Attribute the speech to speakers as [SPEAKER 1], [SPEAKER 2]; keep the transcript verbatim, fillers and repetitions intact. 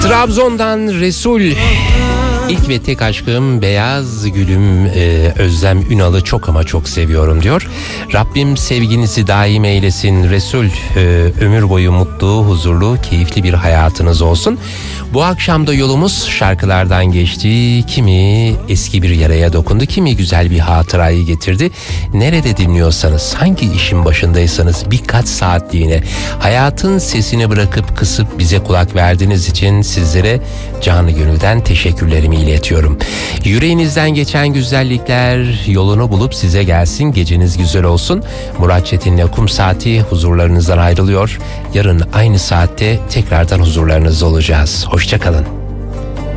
[SPEAKER 1] Trabzon'dan Resul. İlk ve tek aşkım beyaz gülüm, e, Özlem Ünal'ı çok ama çok seviyorum diyor. Rabbim sevginizi daim eylesin Resul. E, ömür boyu mutlu, huzurlu, keyifli bir hayatınız olsun. Bu akşam da yolumuz şarkılardan geçti. Kimi eski bir yaraya dokundu, kimi güzel bir hatırayı getirdi. Nerede dinliyorsanız, hangi işin başındaysanız birkaç saatliğine hayatın sesini bırakıp kısıp bize kulak verdiğiniz için sizlere canı gönülden teşekkürlerimi iletiyorum. Yüreğinizden geçen güzellikler yolunu bulup size gelsin. Geceniz güzel olsun. Murat Çetin'le Kum Saati huzurlarınızdan ayrılıyor. Yarın aynı saatte tekrardan huzurlarınızda olacağız. Hoşça kalın.